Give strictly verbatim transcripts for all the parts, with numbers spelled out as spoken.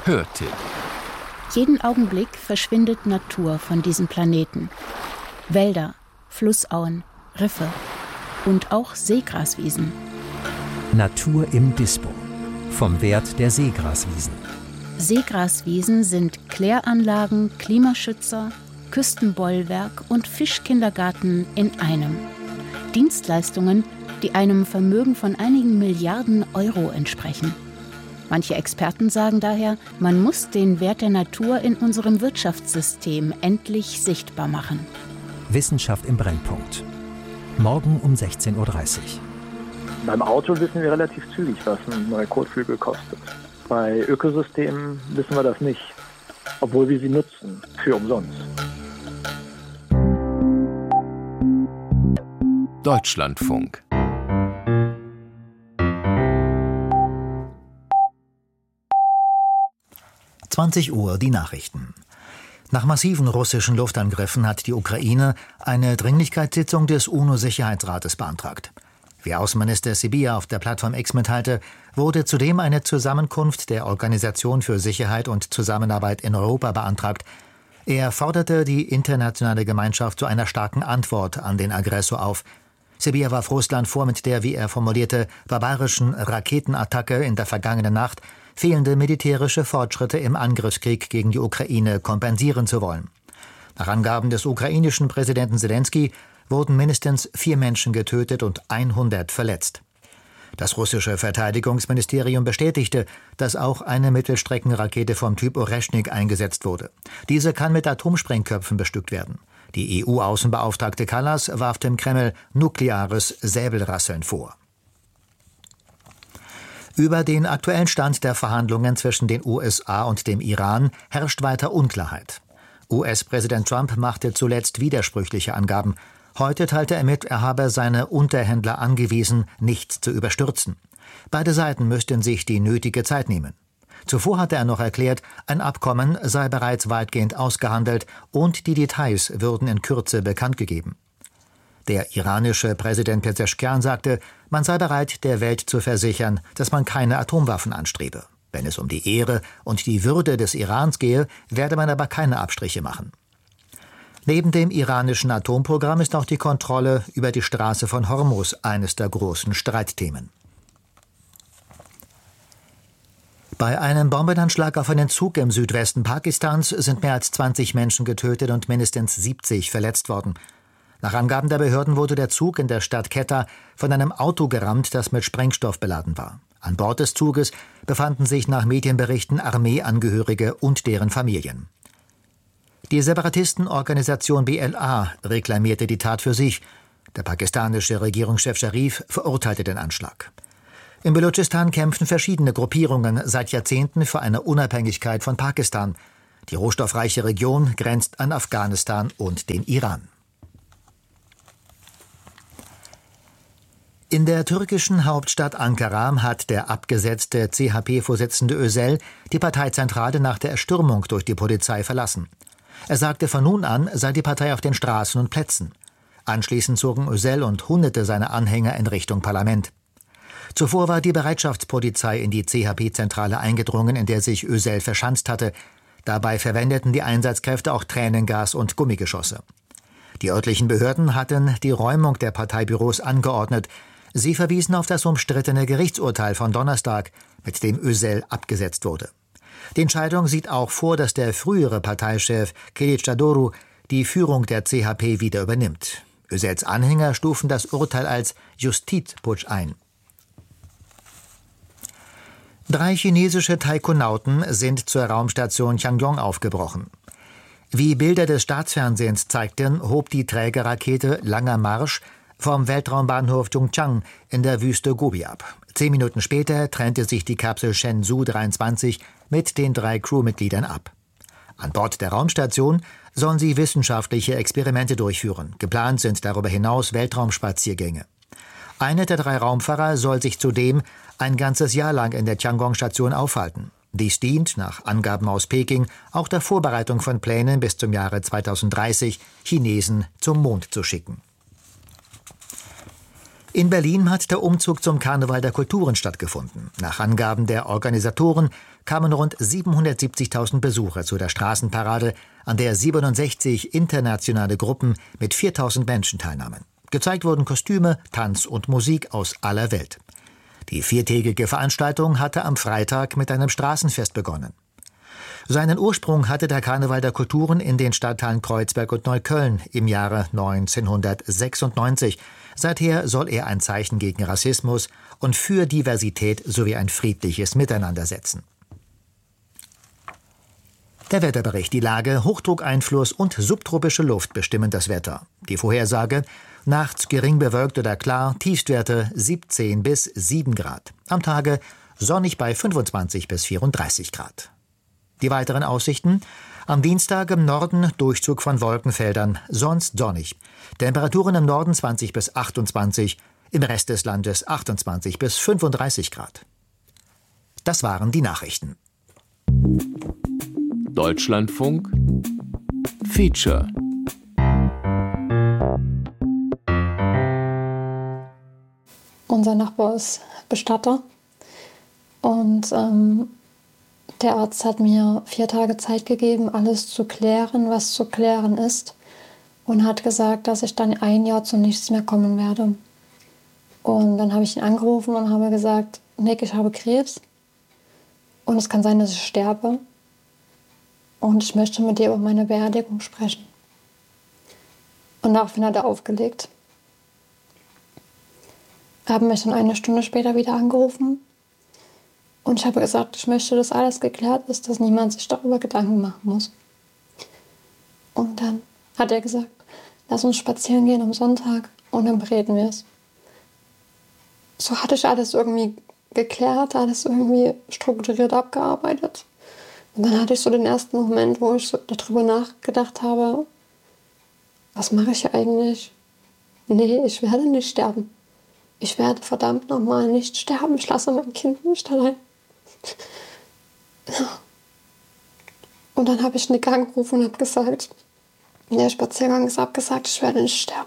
Hörtipp. Jeden Augenblick verschwindet Natur von diesem Planeten. Wälder, Flussauen, Riffe und auch Seegraswiesen. Natur im Dispo. Vom Wert der Seegraswiesen. Seegraswiesen sind Kläranlagen, Klimaschützer, Küstenbollwerk und Fischkindergarten in einem. Dienstleistungen, die einem Vermögen von einigen Milliarden Euro entsprechen. Manche Experten sagen daher, man muss den Wert der Natur in unserem Wirtschaftssystem endlich sichtbar machen. Wissenschaft im Brennpunkt. Morgen um sechzehn Uhr dreißig. Beim Auto wissen wir relativ zügig, was ein neuer Kotflügel kostet. Bei Ökosystemen wissen wir das nicht, obwohl wir sie nutzen, für umsonst. Deutschlandfunk. zwanzig Uhr die Nachrichten. Nach massiven russischen Luftangriffen hat die Ukraine eine Dringlichkeitssitzung des UNO-Sicherheitsrates beantragt. Wie Außenminister Sybiha auf der Plattform X mitteilte, wurde zudem eine Zusammenkunft der Organisation für Sicherheit und Zusammenarbeit in Europa beantragt. Er forderte die internationale Gemeinschaft zu einer starken Antwort an den Aggressor auf. Sybiha warf Russland vor, mit der, wie er formulierte, barbarischen Raketenattacke in der vergangenen Nacht fehlende militärische Fortschritte im Angriffskrieg gegen die Ukraine kompensieren zu wollen. Nach Angaben des ukrainischen Präsidenten Selenskyj wurden mindestens vier Menschen getötet und hundert verletzt. Das russische Verteidigungsministerium bestätigte, dass auch eine Mittelstreckenrakete vom Typ Oreschnik eingesetzt wurde. Diese kann mit Atomsprengköpfen bestückt werden. Die E U-Außenbeauftragte Kallas warf dem Kreml nukleares Säbelrasseln vor. Über den aktuellen Stand der Verhandlungen zwischen den U S A und dem Iran herrscht weiter Unklarheit. U S-Präsident Trump machte zuletzt widersprüchliche Angaben. Heute teilte er mit, er habe seine Unterhändler angewiesen, nichts zu überstürzen. Beide Seiten müssten sich die nötige Zeit nehmen. Zuvor hatte er noch erklärt, ein Abkommen sei bereits weitgehend ausgehandelt und die Details würden in Kürze bekannt gegeben. Der iranische Präsident Pezeshkian sagte, man sei bereit, der Welt zu versichern, dass man keine Atomwaffen anstrebe. Wenn es um die Ehre und die Würde des Irans gehe, werde man aber keine Abstriche machen. Neben dem iranischen Atomprogramm ist auch die Kontrolle über die Straße von Hormuz eines der großen Streitthemen. Bei einem Bombenanschlag auf einen Zug im Südwesten Pakistans sind mehr als zwanzig Menschen getötet und mindestens siebzig verletzt worden. Nach Angaben der Behörden wurde der Zug in der Stadt Quetta von einem Auto gerammt, das mit Sprengstoff beladen war. An Bord des Zuges befanden sich nach Medienberichten Armeeangehörige und deren Familien. Die Separatistenorganisation B L A reklamierte die Tat für sich. Der pakistanische Regierungschef Sharif verurteilte den Anschlag. Im Belutschistan kämpfen verschiedene Gruppierungen seit Jahrzehnten für eine Unabhängigkeit von Pakistan. Die rohstoffreiche Region grenzt an Afghanistan und den Iran. In der türkischen Hauptstadt Ankara hat der abgesetzte C H P-Vorsitzende Özel die Parteizentrale nach der Erstürmung durch die Polizei verlassen. Er sagte, von nun an sei die Partei auf den Straßen und Plätzen. Anschließend zogen Özel und hunderte seiner Anhänger in Richtung Parlament. Zuvor war die Bereitschaftspolizei in die C H P-Zentrale eingedrungen, in der sich Özel verschanzt hatte. Dabei verwendeten die Einsatzkräfte auch Tränengas und Gummigeschosse. Die örtlichen Behörden hatten die Räumung der Parteibüros angeordnet. Sie verwiesen auf das umstrittene Gerichtsurteil von Donnerstag, mit dem Özel abgesetzt wurde. Die Entscheidung sieht auch vor, dass der frühere Parteichef Kılıçdaroğlu die Führung der C H P wieder übernimmt. Özels Anhänger stufen das Urteil als Justizputsch ein. Drei chinesische Taikonauten sind zur Raumstation Tiangong aufgebrochen. Wie Bilder des Staatsfernsehens zeigten, hob die Trägerrakete Langer Marsch vom Weltraumbahnhof Zhongchang in der Wüste Gobi ab. Zehn Minuten später trennte sich die Kapsel Shenzhou dreiundzwanzig mit den drei Crewmitgliedern ab. An Bord der Raumstation sollen sie wissenschaftliche Experimente durchführen. Geplant sind darüber hinaus Weltraumspaziergänge. Einer der drei Raumfahrer soll sich zudem ein ganzes Jahr lang in der Tiangong-Station aufhalten. Dies dient, nach Angaben aus Peking, auch der Vorbereitung von Plänen, bis zum Jahre zweitausenddreißig Chinesen zum Mond zu schicken. In Berlin hat der Umzug zum Karneval der Kulturen stattgefunden. Nach Angaben der Organisatoren kamen rund siebenhundertsiebzigtausend Besucher zu der Straßenparade, an der siebenundsechzig internationale Gruppen mit viertausend Menschen teilnahmen. Gezeigt wurden Kostüme, Tanz und Musik aus aller Welt. Die viertägige Veranstaltung hatte am Freitag mit einem Straßenfest begonnen. Seinen Ursprung hatte der Karneval der Kulturen in den Stadtteilen Kreuzberg und Neukölln im Jahre neunzehnhundertsechsundneunzig. Seither soll er ein Zeichen gegen Rassismus und für Diversität sowie ein friedliches Miteinander setzen. Der Wetterbericht: Die Lage, Hochdruckeinfluss und subtropische Luft bestimmen das Wetter. Die Vorhersage: nachts gering bewölkt oder klar, Tiefstwerte siebzehn bis sieben Grad. Am Tage sonnig bei fünfundzwanzig bis vierunddreißig Grad. Die weiteren Aussichten: am Dienstag im Norden Durchzug von Wolkenfeldern, sonst sonnig. Temperaturen im Norden zwanzig bis achtundzwanzig, im Rest des Landes achtundzwanzig bis fünfunddreißig Grad. Das waren die Nachrichten. Deutschlandfunk Feature. Unser Nachbar ist Bestatter und ähm, der Arzt hat mir vier Tage Zeit gegeben, alles zu klären, was zu klären ist, und hat gesagt, dass ich dann ein Jahr zu nichts mehr kommen werde. Und dann habe ich ihn angerufen und habe gesagt: Nick, ich habe Krebs und es kann sein, dass ich sterbe und ich möchte mit dir über meine Beerdigung sprechen. Und daraufhin hat er aufgelegt. Er hat mich dann eine Stunde später wieder angerufen und ich habe gesagt, ich möchte, dass alles geklärt ist, dass niemand sich darüber Gedanken machen muss. Und dann hat er gesagt: Lass uns spazieren gehen am Sonntag und dann bereden wir es. So hatte ich alles irgendwie geklärt, alles irgendwie strukturiert abgearbeitet. Und dann hatte ich so den ersten Moment, wo ich so darüber nachgedacht habe: Was mache ich eigentlich? Nee, ich werde nicht sterben. Ich werde verdammt nochmal nicht sterben. Ich lasse mein Kind nicht allein. Und dann habe ich Nick angerufen und habe gesagt, der Spaziergang ist abgesagt, ich werde nicht sterben.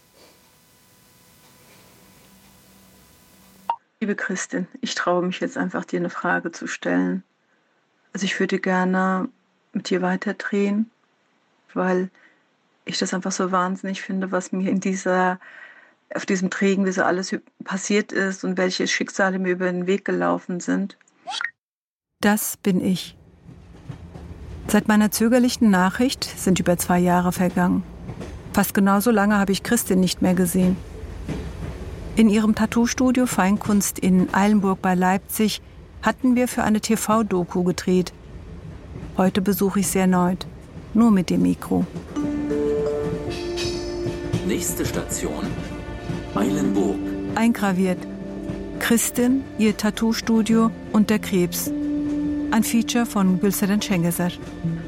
Liebe Christin, ich traue mich jetzt einfach, dir eine Frage zu stellen. Also ich würde gerne mit dir weiterdrehen, weil ich das einfach so wahnsinnig finde, was mir in dieser, auf diesem Trägen, wie so alles passiert ist und welche Schicksale mir über den Weg gelaufen sind. Das bin ich. Seit meiner zögerlichen Nachricht sind über zwei Jahre vergangen. Fast genauso lange habe ich Christin nicht mehr gesehen. In ihrem Tattoo-Studio Feinkunst in Eilenburg bei Leipzig hatten wir für eine T V-Doku gedreht. Heute besuche ich sie erneut, nur mit dem Mikro. Nächste Station, Eilenburg. Eingraviert: Christin, ihr Tattoo-Studio und der Krebs. Ein Feature von Gülseren Cengezer.